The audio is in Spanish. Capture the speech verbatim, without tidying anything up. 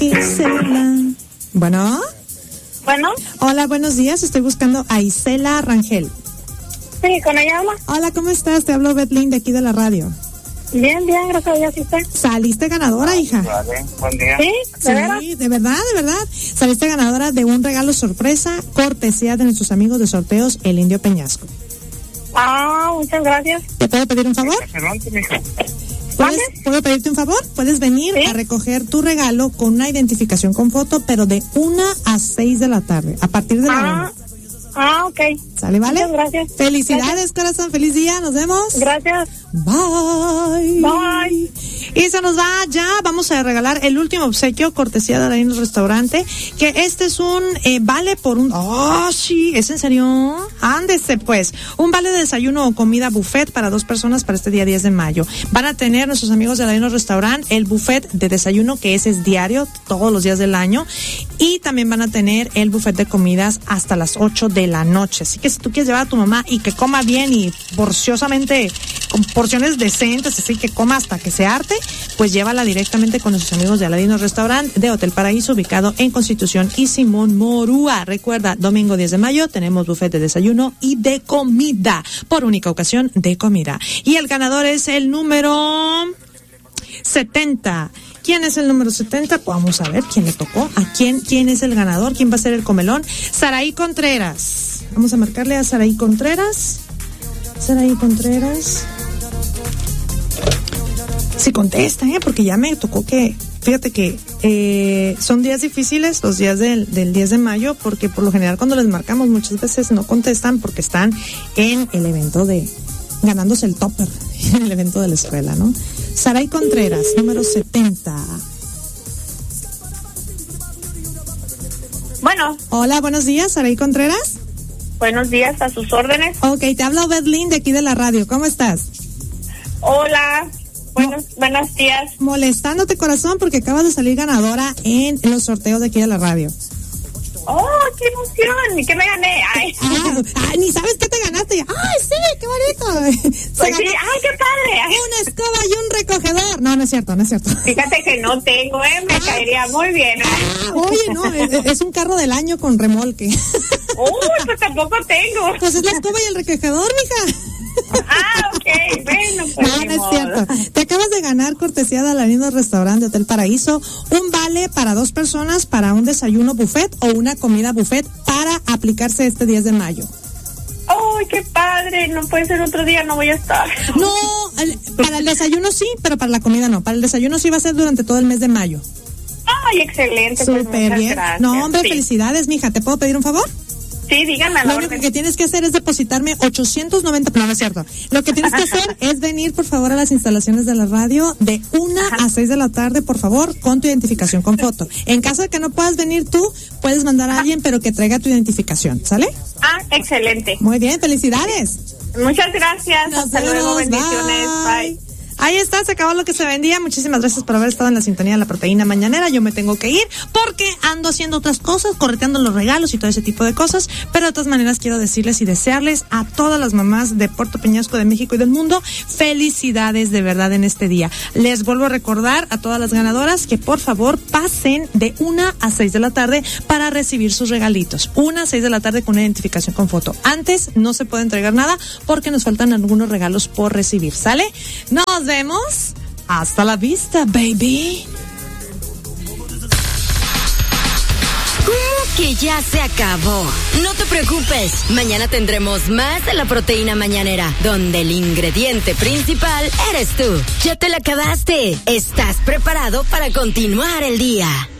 Isela. Bueno. Bueno. Hola, buenos días. Estoy buscando a Isela Rangel. Sí, con ella habla. Hola, ¿cómo estás? Te hablo Betlin de aquí de la radio. Bien, bien, gracias a Dios, ¿y usted? Saliste ganadora, hija. Vale, buen día. Sí, ¿de Sí, verdad? de verdad, de verdad. Saliste ganadora de un regalo sorpresa, cortesía de nuestros amigos de sorteos El Indio Peñasco. Ah, muchas gracias. ¿Te puedo pedir un favor? Excelente, mija. ¿Puedes, ¿Puedo pedirte un favor? Puedes venir ¿Sí? a recoger tu regalo con una identificación con foto, pero de una a seis de la tarde, a partir de la Ah, una. ah, ok. ¿Sale, vale? Muchas gracias. Felicidades, corazón. Feliz día. Nos vemos. Gracias. Bye. Bye. Y se nos va ya. Vamos a regalar el último obsequio, cortesía de Alain Restaurante. Que este es un eh, vale por un. Oh, sí. ¿Es en serio? Ándese, pues. Un vale de desayuno o comida buffet para dos personas para este día diez de mayo. Van a tener nuestros amigos de Alain Restaurante el buffet de desayuno, que ese es diario, todos los días del año. Y también van a tener el buffet de comidas hasta las ocho de la noche. Así que si tú quieres llevar a tu mamá y que coma bien y porciosamente, con porciones decentes, así que coma hasta que se harte, pues llévala directamente con nuestros amigos de Aladino Restaurant de Hotel Paraíso, ubicado en Constitución y Simón Morúa. Recuerda, domingo diez de mayo tenemos buffet de desayuno y de comida, por única ocasión de comida. Y el ganador es el número setenta. ¿Quién es el número setenta? Vamos a ver quién le tocó. ¿A quién? ¿Quién es el ganador? ¿Quién va a ser el comelón? Saraí Contreras. Vamos a marcarle a Saraí Contreras. Saraí Contreras. Sí contesta, ¿eh? Porque ya me tocó que... Fíjate que eh, son días difíciles, los días del, del diez de mayo, porque por lo general cuando les marcamos muchas veces no contestan porque están en el evento de... ganándose el topper, en el evento de la escuela, ¿no? Saraí Contreras, número setenta. Bueno. Hola, buenos días, Saraí Contreras. Buenos días, a sus órdenes. Ok, te habla Betlin de aquí de la radio. ¿Cómo estás? Hola. Buenos, no. Buenos días. Molestándote, corazón, porque acabas de salir ganadora en los sorteos de aquí de la radio. ¡Oh, qué emoción! ¿Y qué me gané? Ay, ah, ah, ni sabes qué te ganaste. ¡Ay, sí, qué bonito! Pues sí, ¡ay, qué padre! Ay. Una escoba y un recogedor. No, no es cierto, no es cierto. Fíjate que no tengo, ¿eh? Me ah, caería muy bien. Ah, oye, no, es, es un carro del año con remolque. ¡Uy, pues tampoco tengo! Pues es la escoba y el recogedor, mija. Ah, ok, bueno, pues no, no es cierto. Te acabas de ganar cortesía de Aladino Restaurante de Hotel Paraíso un vale para dos personas para un desayuno buffet o una comida buffet para aplicarse este diez de mayo. ¡Ay, qué padre! No puede ser otro día, no voy a estar. No, el, para el desayuno sí, pero para la comida no. Para el desayuno sí va a ser durante todo el mes de mayo. ¡Ay, excelente! Súper pues bien. Gracias. No, hombre, sí. Felicidades, mija. ¿Te puedo pedir un favor? Sí, díganme. Lo único que tienes que hacer es depositarme ochocientos noventa, no, no es cierto. Lo que tienes que hacer es venir, por favor, a las instalaciones de la radio de una a seis de la tarde, por favor, con tu identificación con foto. En caso de que no puedas venir tú, puedes mandar a alguien, pero que traiga tu identificación, ¿sale? Ah, excelente. Muy bien, felicidades. Muchas gracias. Nos Hasta vemos. luego, bendiciones. Bye. Bye. Ahí está, se acabó lo que se vendía. Muchísimas gracias por haber estado en la sintonía de la proteína mañanera. Yo me tengo que ir porque ando haciendo otras cosas, correteando los regalos y todo ese tipo de cosas. Pero de todas maneras quiero decirles y desearles a todas las mamás de Puerto Peñasco, de México y del mundo, felicidades de verdad en este día. Les vuelvo a recordar a todas las ganadoras que por favor pasen de una a seis de la tarde para recibir sus regalitos. Una a seis de la tarde con una identificación con foto. Antes no se puede entregar nada porque nos faltan algunos regalos por recibir. ¿Sale? Nos vemos. Hasta la vista, baby. ¿Cómo que ya se acabó? No te preocupes. Mañana tendremos más de la proteína mañanera, donde el ingrediente principal eres tú. Ya te la acabaste. ¿Estás preparado para continuar el día?